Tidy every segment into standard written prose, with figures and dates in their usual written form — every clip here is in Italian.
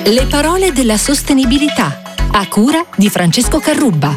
Le parole della sostenibilità, a cura di Francesco Carrubba.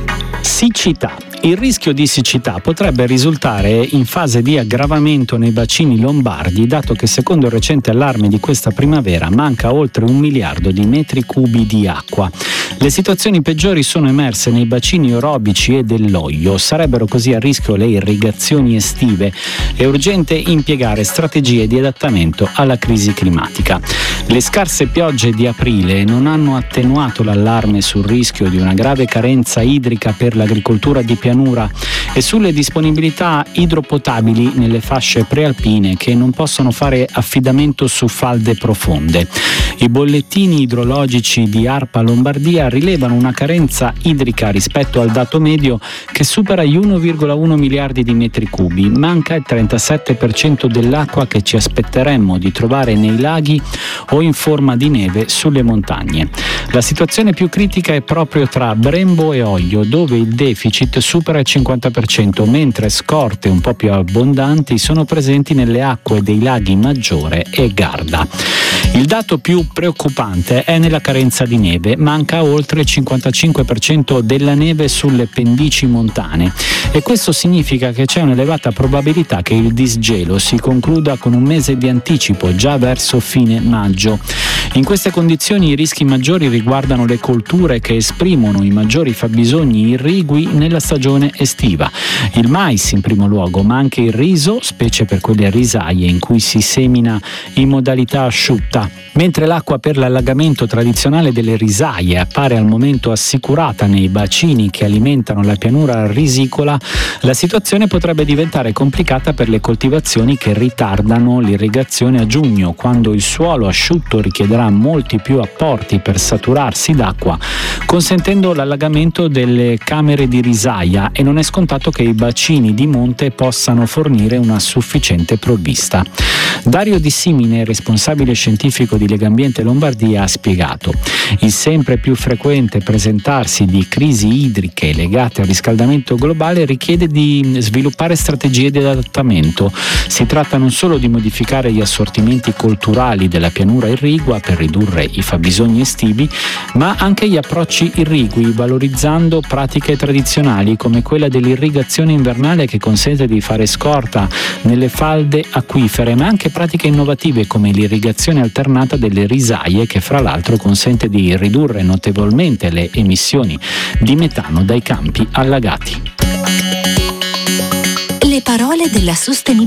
Siccità. Il rischio di siccità potrebbe risultare in fase di aggravamento nei bacini lombardi, dato che secondo il recente allarme di questa primavera manca oltre 1 miliardo di metri cubi di acqua. Le situazioni peggiori sono emerse nei bacini orobici e dell'Oglio. Sarebbero così a rischio le irrigazioni estive. È urgente impiegare strategie di adattamento alla crisi climatica. Le scarse piogge di aprile non hanno attenuato l'allarme sul rischio di una grave carenza idrica per l'agricoltura di pianura e sulle disponibilità idropotabili nelle fasce prealpine che non possono fare affidamento su falde profonde. I bollettini idrologici di ARPA Lombardia rilevano una carenza idrica rispetto al dato medio che supera gli 1,1 miliardi di metri cubi. Manca il 37% dell'acqua che ci aspetteremmo di trovare nei laghi o in forma di neve sulle montagne. La situazione più critica è proprio tra Brembo e Oglio, dove il deficit supera il 50%, mentre scorte un po' più abbondanti sono presenti nelle acque dei laghi Maggiore e Garda. Il dato più preoccupante è nella carenza di neve. Manca oltre il 55% della neve sulle pendici montane e questo significa che c'è un'elevata probabilità che il disgelo si concluda con un mese di anticipo, già verso fine maggio. In queste condizioni i rischi maggiori riguardano le colture che esprimono i maggiori fabbisogni irrigui nella stagione estiva. Il mais in primo luogo, ma anche il riso, specie per quelle risaie in cui si semina in modalità asciutta. Mentre l'acqua per l'allagamento tradizionale delle risaie appare al momento assicurata nei bacini che alimentano la pianura risicola, la situazione potrebbe diventare complicata per le coltivazioni che ritardano l'irrigazione a giugno, quando il suolo asciutto richiederà molti più apporti per saturarsi d'acqua, consentendo l'allagamento delle camere di risaia, e non è scontato che i bacini di monte possano fornire una sufficiente provvista. Dario Di Simine, responsabile scientifico di Legambiente Lombardia, ha spiegato: il sempre più frequente presentarsi di crisi idriche legate al riscaldamento globale richiede di sviluppare strategie di adattamento. Si tratta non solo di modificare gli assortimenti colturali della pianura irrigua per ridurre i fabbisogni estivi, ma anche gli approcci irrigui, valorizzando pratiche tradizionali come quella dell'irrigazione invernale, che consente di fare scorta nelle falde acquifere, ma anche pratiche innovative come l'irrigazione alternata delle risaie, che fra l'altro consente di ridurre notevolmente le emissioni di metano dai campi allagati. Le parole della sostenibilità.